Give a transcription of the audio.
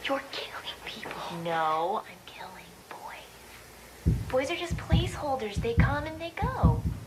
You're killing people. No, I'm killing boys. Boys are just placeholders. They come and they go.